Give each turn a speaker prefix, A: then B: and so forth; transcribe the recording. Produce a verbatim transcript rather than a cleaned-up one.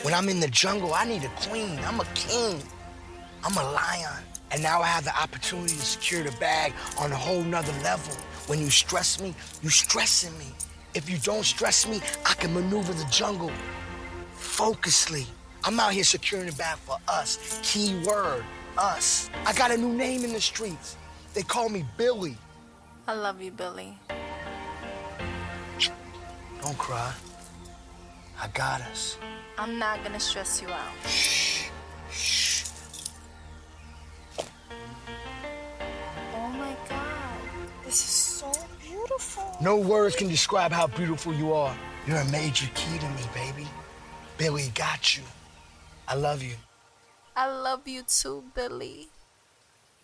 A: When I'm in the jungle, I need a queen. I'm a king. I'm a lion. And now I have the opportunity to secure the bag on a whole nother level. When you stress me, you stressing me. If you don't stress me, I can maneuver the jungle focusly. I'm out here securing the bag for us. Key word, us. I got a new name in the streets. They call me Billy.
B: I love you, Billy.
A: Don't cry. I got us.
B: I'm not gonna stress you out.
A: Shh. Shh.
B: Oh my God, this is so beautiful.
A: No words can describe how beautiful you are. You're a major key to me, baby. Billy got you. I love you.
B: I love you too, Billy.